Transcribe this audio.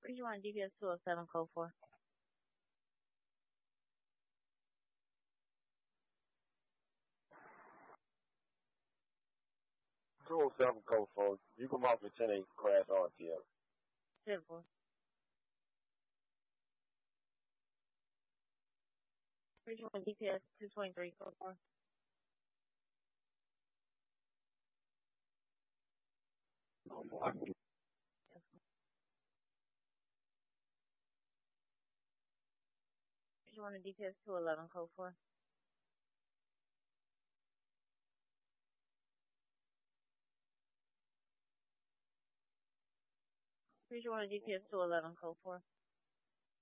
321 DPS 207, code 4. 207 code 4. You come off at 10-8 crash RTL. 10-4. 321 DPS 223, code 4. You want a DPS 211, code 4. You want a DPS 211, code 4.